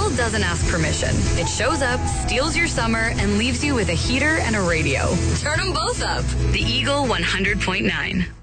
Eagle doesn't ask permission. It shows up, steals your summer, and leaves you with a heater and a radio. Turn them both up. The Eagle 100.9.